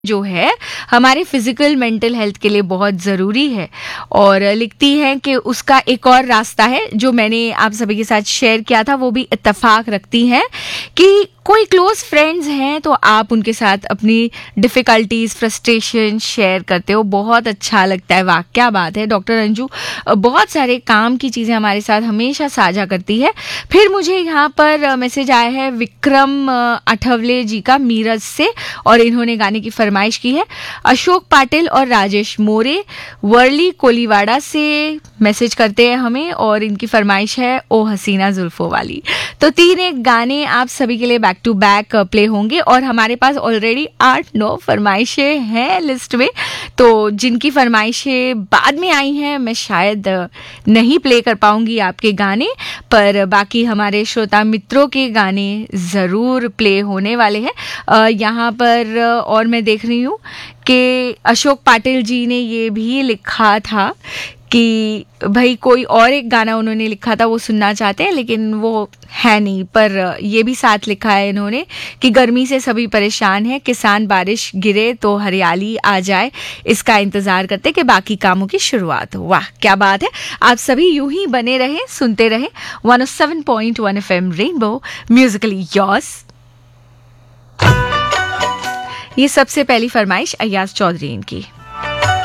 जो है हमारे फिजिकल मेंटल हेल्थ के लिए बहुत ज़रूरी है। और लिखती हैं कि उसका एक और रास्ता है जो मैंने आप सभी के साथ शेयर किया था, वो भी इत्तेफाक रखती हैं कि कोई क्लोज फ्रेंड्स हैं तो आप उनके साथ अपनी डिफ़िकल्टीज फ्रस्ट्रेशन शेयर करते हो, बहुत अच्छा लगता है। वाह क्या बात है। डॉक्टर अंजू बहुत सारे काम की चीज़ें हमारे साथ हमेशा साझा करती है। फिर मुझे यहाँ पर मैसेज आया है विक्रम अठवले जी का मीरज से, और इन्होंने गाने की फरमाइश की है। अशोक पाटिल और राजेश मोरे वर्ली कोलीवाड़ा से मैसेज करते हैं हमें, और इनकी फरमाइश है ओ हसीना जुल्फों वाली। तो 3 गाने आप सभी के लिए बैक टू बैक प्ले होंगे, और हमारे पास ऑलरेडी 8-9 फरमाइशें हैं लिस्ट में। तो जिनकी फरमाइशें बाद में आई हैं मैं शायद नहीं प्ले कर पाऊंगी आपके गाने, पर बाकी हमारे श्रोता मित्रों के गाने ज़रूर प्ले होने वाले हैं। यहाँ पर और मैं देख रही हूँ कि अशोक पाटिल जी ने ये भी लिखा था कि भाई कोई और एक गाना उन्होंने लिखा था वो सुनना चाहते हैं, लेकिन वो है नहीं। पर ये भी साथ लिखा है इन्होंने कि गर्मी से सभी परेशान हैं, किसान बारिश गिरे तो हरियाली आ जाए, इसका इंतजार करते कि बाकी कामों की शुरुआत हो। वाह क्या बात है। आप सभी यूं ही बने रहें, सुनते रहें 107.1 FM रेनबो म्यूजिकली योर्स। ये सबसे पहली फरमाइश अय्याज चौधरी इनकी।